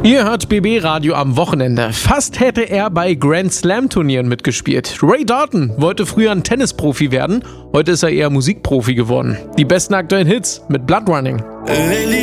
Ihr hört BB Radio am Wochenende. Fast hätte er bei Grand Slam Turnieren mitgespielt. Ray Dalton wollte früher ein Tennisprofi werden, heute ist er eher Musikprofi geworden. Die besten aktuellen Hits mit Blood Running.